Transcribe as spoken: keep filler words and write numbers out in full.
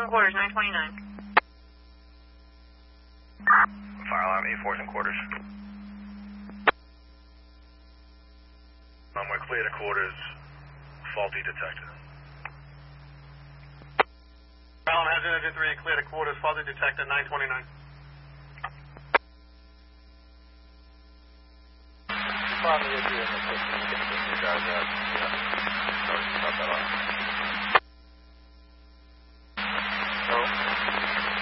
in quarters, nine twenty-nine. Fire alarm, eight fours in quarters. Um, we're clear to quarters, faulty detected. Alan, Hazard Engine three, clear to quarters, faulty detected, nine twenty-nine. Probably if you're in the system, you can just guys out. Yeah. Sorry about that.